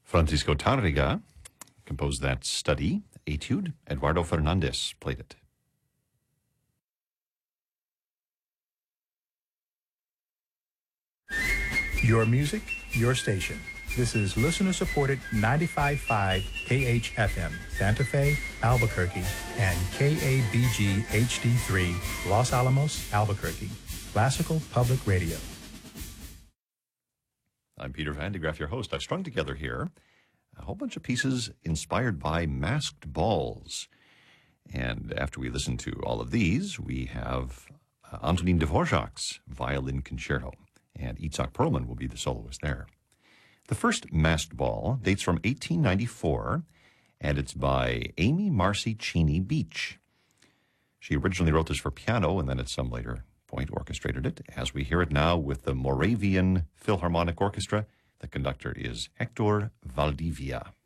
Francisco Tarrega composed that study, Etude. Eduardo Fernandez played it. Your music, your station. This is listener-supported 95.5 KHFM, Santa Fe, Albuquerque, and KABG HD3, Los Alamos, Albuquerque. Classical Public Radio. I'm Peter Van de Graaff, your host. I've strung together here a whole bunch of pieces inspired by masked balls. And after we listen to all of these, we have Antonin Dvorak's Violin Concerto, and Itzhak Perlman will be the soloist there. The first masked ball dates from 1894, and it's by Amy Marcy Cheney Beach. She originally wrote this for piano, and then at some later point orchestrated it, as we hear it now with the Moravian Philharmonic Orchestra. The conductor is Hector Valdivia.